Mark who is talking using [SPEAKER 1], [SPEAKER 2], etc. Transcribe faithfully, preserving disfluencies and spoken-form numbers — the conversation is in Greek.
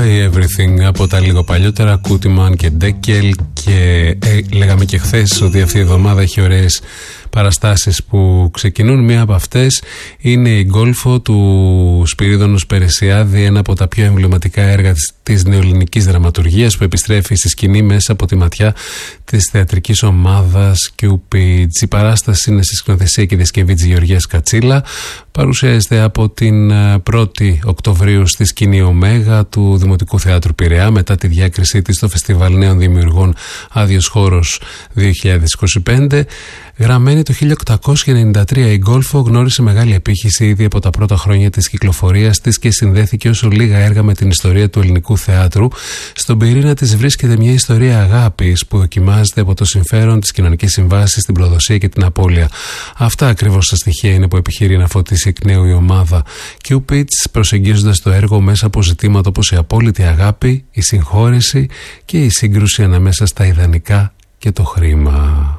[SPEAKER 1] My Everything από τα λίγο παλιότερα, Κούτιμαν και Ντέκελ. Και ε, λέγαμε και χθες ότι αυτή η εβδομάδα έχει ωραίες παραστάσεις που ξεκινούν. Μία από αυτές είναι η Γκόλφο του Σπυρίδωνος Περεσιάδη, ένα από τα πιο εμβληματικά έργα της, της νεοελληνικής δραματουργίας, που επιστρέφει στη σκηνή μέσα από τη ματιά της θεατρικής ομάδας Cupid. Η παράσταση είναι στη σκηνοθεσία και διασκευή της Γεωργίας Κατσίλα. Παρουσιάζεται από την πρώτη Οκτωβρίου στη σκηνή Ωμέγα του Δημοτικού Θεάτρου Πειραιά, μετά τη διάκρισή της στο Φεστιβάλ Νέων Δημιουργών Άδειος Χώρος δύο χιλιάδες είκοσι πέντε. Γραμμένη το χίλια οκτακόσια ενενήντα τρία, η Γκόλφο γνώρισε μεγάλη απήχηση ήδη από τα πρώτα χρόνια της κυκλοφορίας της και συνδέθηκε όσο λίγα έργα με την ιστορία του ελληνικού θεάτρου. Στον πυρήνα της βρίσκεται μια ιστορία αγάπης που δοκιμάζεται από το συμφέρον, τις κοινωνικές συμβάσεις, την προδοσία και την απώλεια. Αυτά ακριβώς τα στοιχεία είναι που επιχειρεί να φωτίσει εκ νέου η ομάδα Cupids, προσεγγίζοντας το έργο μέσα από ζητήματα όπως η απόλυτη αγάπη, η συγχώρεση και η σύγκρουση ανάμεσα στα ιδανικά και το χρήμα.